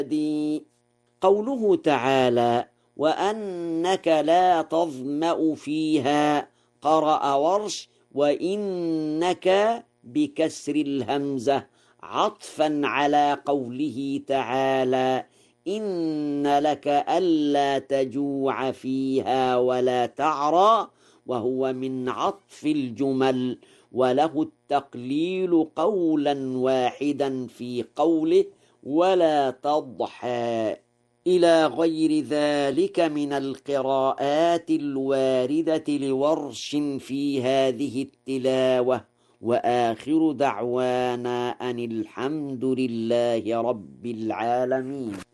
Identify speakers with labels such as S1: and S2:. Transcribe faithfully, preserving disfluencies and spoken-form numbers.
S1: قوله تعالى وأنك لا تظمأ فيها قرأ ورش وإنك بكسر الهمزة عطفا على قوله تعالى إن لك ألا تجوع فيها ولا تعرى وهو من عطف الجمل وله التقليل قولا واحدا في قوله ولا تضحى إلى غير ذلك من القراءات الواردة لورش في هذه التلاوة وآخر دعوانا أن الحمد لله رب العالمين.